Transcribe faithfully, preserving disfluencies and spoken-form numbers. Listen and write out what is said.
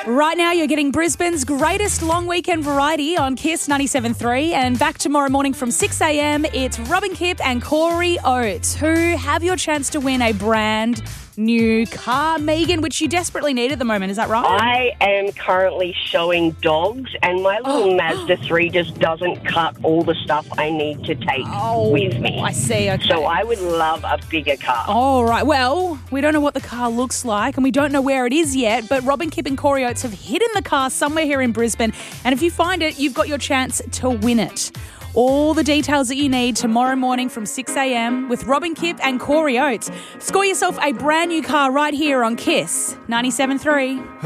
Right now, you're getting Brisbane's greatest long weekend variety on Kiss ninety-seven point three. And back tomorrow morning from six a.m, it's Robin Kipp and Corey Oates, who have your chance to win a brand new car, Megan, which you desperately need at the moment. Is that right? I am currently showing dogs, and my little Oh. Mazda three just doesn't cut all the stuff I need to take Oh, with me. I see. Okay. So I would love a bigger car. All right. Well, we don't know what the car looks like and we don't know where it is yet, but Robin Kipp and Corey Oates have hidden the car somewhere here in Brisbane. And if you find it, you've got your chance to win it. All the details that you need tomorrow morning from six a.m. with Robin Kipp and Corey Oates. Score yourself a brand new car right here on Kiss ninety-seven point three.